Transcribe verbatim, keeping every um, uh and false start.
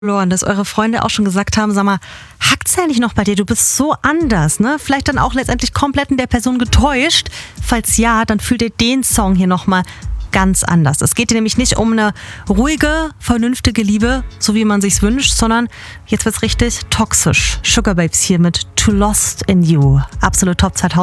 verloren, dass eure Freunde auch schon gesagt haben, sag mal, hackt's ja nicht noch bei dir, du bist so anders, ne? Vielleicht dann auch letztendlich komplett in der Person getäuscht. Falls ja, dann fühlt ihr den Song hier nochmal ganz anders. Es geht hier nämlich nicht um eine ruhige, vernünftige Liebe, so wie man sich's wünscht, sondern jetzt wird's richtig toxisch. Sugababes hier mit Too Lost in You. Absolut Top zweitausend.